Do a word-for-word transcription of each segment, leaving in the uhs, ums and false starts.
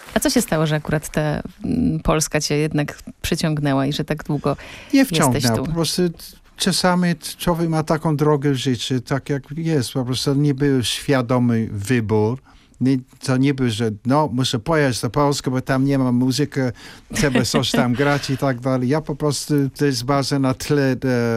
A co się stało, że akurat ta mm, Polska cię jednak przyciągnęła i że tak długo Nie jesteś wciągnęła, tu? po prostu czasami człowiek ma taką drogę w życiu, tak jak jest, po prostu nie był świadomy wybór. Nie, to nie było, że no, muszę pojechać do Polski, bo tam nie ma muzyki, trzeba coś tam grać i tak dalej. Ja po prostu, to jest bardzo na tle e,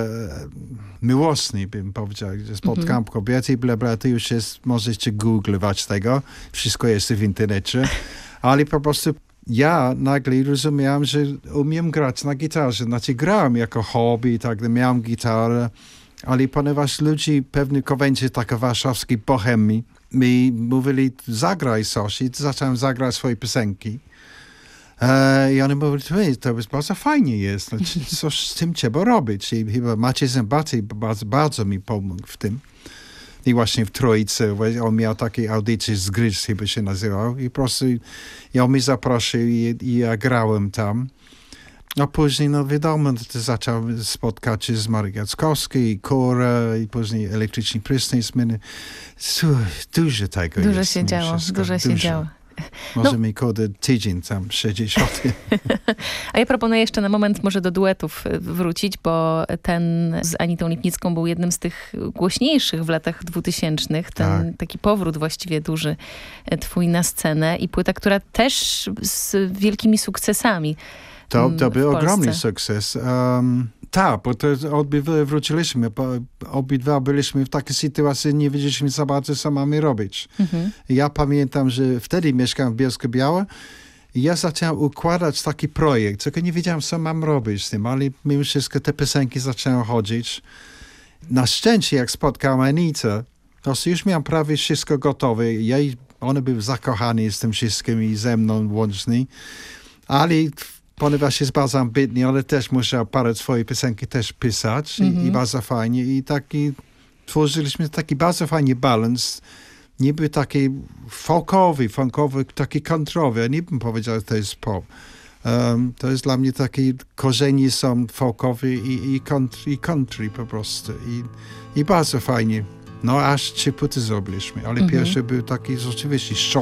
miłosny, bym powiedział, że spotkałem mm-hmm. kobiety i bla, bla, to już jest, możecie googlować tego, wszystko jest w internecie, ale po prostu ja nagle rozumiałem, że umiem grać na gitarze, znaczy grałem jako hobby i tak, miałem gitarę, ale ponieważ ludzie, pewne konwencje takie warszawskiej bohemii, mi mówili, zagraj coś i zacząłem zagrać swoje piosenki. E, I oni mówili, to bardzo fajnie jest, coś z tym trzeba robić. I chyba Maciej Zębaty bardzo, bardzo mi pomógł w tym. I właśnie w Trójce, on miał takie audycje z gry, chyba się nazywał. I po prostu i on mnie zaprosił i, i ja grałem tam. A później, no wiadomo, to zacząłem spotkać się z Marek Jackowski i Kora i później Elektryczny Prysznic. Dużo tego Dużo jest. się działo, wszystko. dużo się Dużo. działo. Może No. mi kurde tydzień tam sześćdziesiąt. A ja proponuję jeszcze na moment może do duetów wrócić, bo ten z Anitą Lipnicką był jednym z tych głośniejszych w latach dwutysięcznych. Ten Tak. taki powrót właściwie duży twój na scenę i płyta, która też z wielkimi sukcesami. To, to był Polsce. ogromny sukces. Um, tak, bo to obydwa wróciliśmy, bo obydwa byliśmy w takiej sytuacji, nie wiedzieliśmy za bardzo, co mamy robić. Mhm. Ja pamiętam, że wtedy mieszkałem w Bielsko-Białej i ja zacząłem układać taki projekt, tylko nie wiedziałem, co mam robić z tym, ale mimo wszystko te piosenki zaczęły chodzić. Na szczęście, jak spotkałem Anitę, to już miałem prawie wszystko gotowe. Ja, one były zakochane z tym wszystkim i ze mną łącznie, ale ponieważ jest bardzo ambitny, ale też musiał parę swojej piosenki też pisać mm-hmm. i, i bardzo fajnie. I taki, tworzyliśmy taki bardzo fajny balans. Niby taki folkowy, funkowy, taki countrywy. Ja nie bym powiedział, że to jest pop. Um, to jest dla mnie takie korzenie są folkowe i, i, country, i country po prostu. I, i bardzo fajnie. No aż trzy płyty zrobiliśmy, ale mm-hmm. pierwszy był taki rzeczywiście szok.